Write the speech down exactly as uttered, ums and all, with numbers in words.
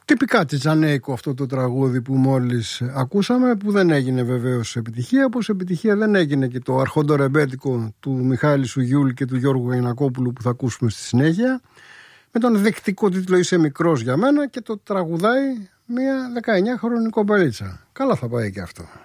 Τυπικά τσιτσανέικο αυτό το τραγούδι που μόλις ακούσαμε, που δεν έγινε βεβαίως επιτυχία, όπως επιτυχία δεν έγινε και το αρχοντορεμπέτικο του Μιχάλη Σουγιούλη και του Γιώργου Γαϊνακόπουλου που θα ακούσουμε στη συνέχεια, με τον δεκτικό τίτλο «Είσαι μικρός για μένα», και το τραγουδάει μια δεκαεννιάχρονη κομπελίτσα. Καλά θα πάει και αυτό.